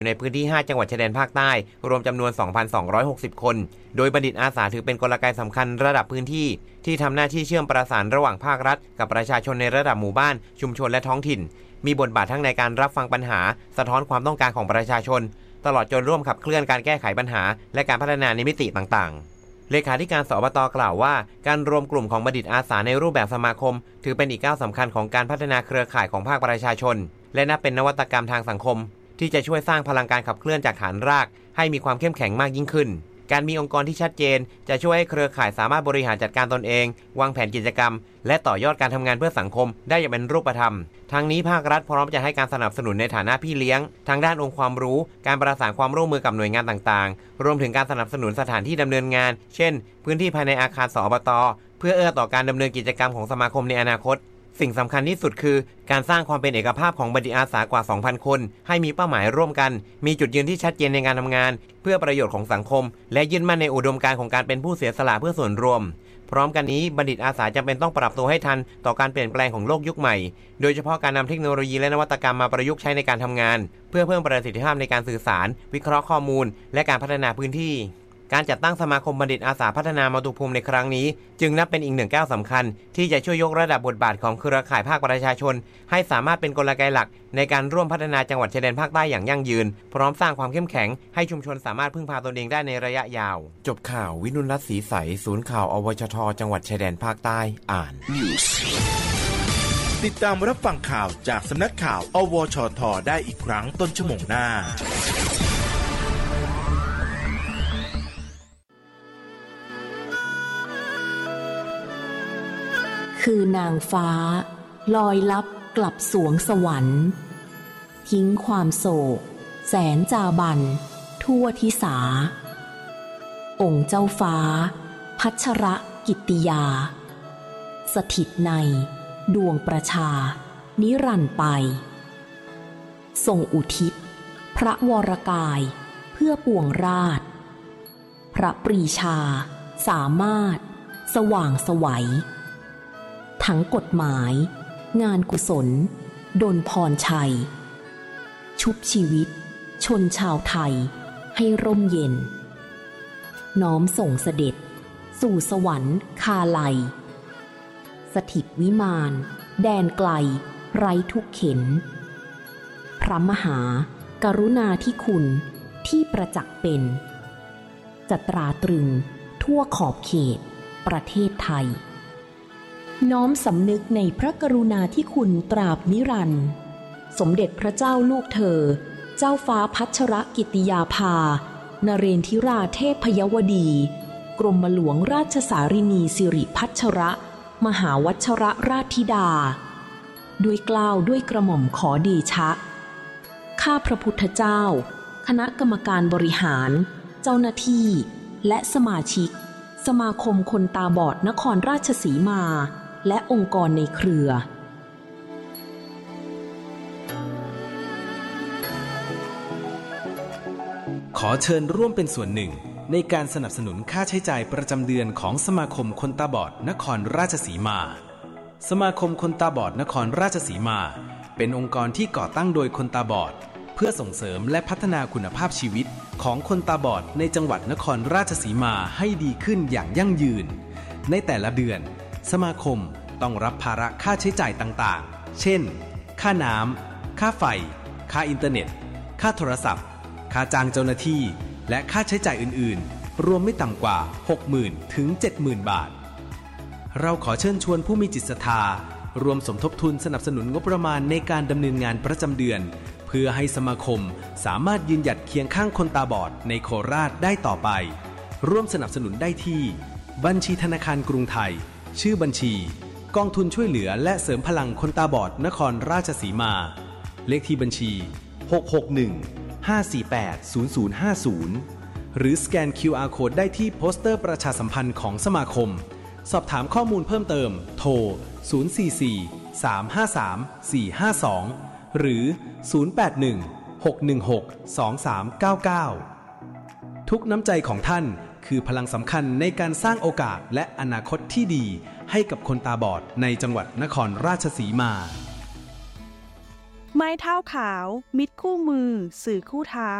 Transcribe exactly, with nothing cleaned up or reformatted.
ในพื้นที่ห้าจังหวัดชายแดนภาคใต้รวมจำนวน สองพันสองร้อยหกสิบ คนโดยบัณฑิตอาสาถือเป็นกลไกสำคัญระดับพื้นที่ที่ทำหน้าที่เชื่อมประสานระหว่างภาครัฐกับประชาชนในระดับหมู่บ้านชุมชนและท้องถิ่นมีบทบาททั้งในการรับฟังปัญหาสะท้อนความต้องการของประชาชนตลอดจนร่วมขับเคลื่อนการแก้ไขปัญหาและการพัฒนาในมิติต่างๆเลขาธิการสอบต.กล่าวว่าการรวมกลุ่มของบัณฑิตอาสาในรูปแบบสมาคมถือเป็นอีกก้าวสำคัญของการพัฒนาเครือข่ายของภาคประชาชนและนับเป็นนวัตกรรมทางสังคมที่จะช่วยสร้างพลังการขับเคลื่อนจากฐานรากให้มีความเข้มแข็งมากยิ่งขึ้นการมีองค์กรที่ชัดเจนจะช่วยให้เครือข่ายสามารถบริหารจัดการตนเองวางแผนกิจกรรมและต่อยอดการทำงานเพื่อสังคมได้อย่างเป็นรูปธรรมทั้งนี้ภาครัฐพร้อมจะให้การสนับสนุนในฐานะพี่เลี้ยงทางด้านองค์ความรู้การประสานความร่วมมือกับหน่วยงานต่างๆรวมถึงการสนับสนุนสถานที่ดำเนินงานเช่นพื้นที่ภายในอาคารสอบต.เพื่อเอื้อต่อการดำเนินกิจกรรมของสมาคมในอนาคตสิ่งสำคัญที่สุดคือการสร้างความเป็นเอกภาพของบัณฑิตอาสากว่า สองพัน คนให้มีเป้าหมายร่วมกันมีจุดยืนที่ชัดเจนในการทำงานเพื่อประโยชน์ของสังคมและยึดมั่นในอุดมการณ์ของการเป็นผู้เสียสละเพื่อส่วนรวมพร้อมกันนี้บัณฑิตอาสาจำเป็นต้องปรับตัวให้ทันต่อการเปลี่ยนแปลงของโลกยุคใหม่โดยเฉพาะการนำเทคโนโลยีและนวัตกรรมมาประยุกต์ใช้ในการทำงานเพื่อเพิ่มประสิทธิภาพในการสื่อสารวิเคราะห์ข้อมูลและการพัฒนาพื้นที่การจัดตั้งสมาคมบัณฑิตอาสาพัฒนามาตุภูมิในครั้งนี้จึงนับเป็นอีกหนึ่งก้าวสำคัญที่จะช่วยยกระดับบทบาทของเครือข่ายภาคประชาชนให้สามารถเป็นกลไกหลักในการร่วมพัฒนาจังหวัดชายแดนภาคใต้อย่างยั่งยืนพร้อมสร้างความเข้มแข็งให้ชุมชนสามารถพึ่งพาตนเองได้ในระยะยาวจบข่าววินุลรัตน์ศรีใสศูนย์ข่าวอวชทจังหวัดชายแดนภาคใต้อ่านติดตามรับฟังข่าวจากสำนักข่าวอวชทได้อีกครั้งต้นชั่วโมงหน้าคือนางฟ้าลอยลับกลับสวงสวรรค์ทิ้งความโศกแสนจาบันทั่วทิสาองค์เจ้าฟ้าพัชรกิตติยาสถิตในดวงประชานิรันดร์ไปทรงอุทิศพระวรกายเพื่อปวงราชพระปรีชาสามารถสว่างไสวทั้งกฎหมายงานกุศลดลพรชัยชุบชีวิตชนชาวไทยให้ร่มเย็นน้อมส่งเสด็จสู่สวรรค์คาไลสถิตวิมานแดนไกลไร้ทุกเข็นพระมหากรุณาธิคุณที่ประจักษ์เป็นจะตราตรึงทั่วขอบเขตประเทศไทยน้อมสำนึกในพระกรุณาธิคุณตราบนิรันดร์สมเด็จพระเจ้าลูกเธอเจ้าฟ้าพัชรกิติยาภานเรนทิราเทพยวดีกรมหลวงราชสารินีสิริพัชรมหาวัชรราชธิดาด้วยเกล้าด้วยกระหม่อมขอเดชะข้าพระพุทธเจ้าคณะกรรมการบริหารเจ้าหน้าที่และสมาชิกสมาคมคนตาบอดนครราชสีมาและองค์กรในเครือขอเชิญร่วมเป็นส่วนหนึ่งในการสนับสนุนค่าใช้จ่ายประจำเดือนของสมาคมคนตาบอดนครราชสีมาสมาคมคนตาบอดนครราชสีมาเป็นองค์กรที่ก่อตั้งโดยคนตาบอดเพื่อส่งเสริมและพัฒนาคุณภาพชีวิตของคนตาบอดในจังหวัดนครราชสีมาให้ดีขึ้นอย่างยั่งยืนในแต่ละเดือนสมาคมต้องรับภาระค่าใช้จ่ายต่างๆเช่นค่าน้ำค่าไฟค่าอินเทอร์เน็ตค่าโทรศัพท์ค่าจ้างเจ้าหน้าที่และค่าใช้จ่ายอื่นๆรวมไม่ต่ำกว่า หกหมื่น ถึง เจ็ดหมื่น บาทเราขอเชิญชวนผู้มีจิตศรัทธารวมสมทบทุนสนับสนุนงบประมาณในการดำเนินงานประจำเดือนเพื่อให้สมาคมสามารถยืนหยัดเคียงข้างคนตาบอดในโคราชได้ต่อไปร่วมสนับสนุนได้ที่บัญชีธนาคารกรุงไทยชื่อบัญชีกองทุนช่วยเหลือและเสริมพลังคนตาบอดนครราชสีมาเลขที่บัญชีหก หก หนึ่ง ห้า สี่ แปด ศูนย์ ศูนย์ ห้า ศูนย์หรือสแกน คิว อาร์ Code ได้ที่โปสเตอร์ประชาสัมพันธ์ของสมาคมสอบถามข้อมูลเพิ่มเติมโทรศูนย์ สี่ สี่ สาม ห้า สาม สี่ ห้า สองหรือศูนย์ แปด หนึ่ง หก หนึ่ง หก สอง สาม เก้า เก้าทุกน้ำใจของท่านคือพลังสำคัญในการสร้างโอกาสและอนาคตที่ดีให้กับคนตาบอดในจังหวัดนครราชสีมาไม้เท้าขาว มิตรคู่มือ สื่อคู่เท้า